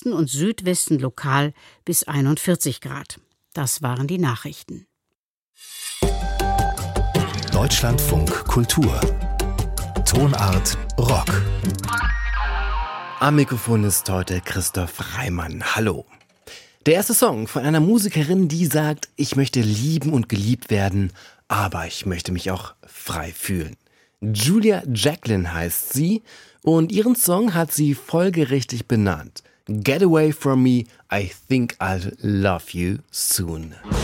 Westen und Südwesten lokal bis 41 Grad. Das waren die Nachrichten. Deutschlandfunk Kultur. Tonart Rock. Am Mikrofon ist heute Christoph Reimann. Hallo. Der erste Song von einer Musikerin, die sagt, ich möchte lieben und geliebt werden, aber ich möchte mich auch frei fühlen. Julia Jacqueline heißt sie und ihren Song hat sie folgerichtig benannt. Get away from me, I think I'll love you soon.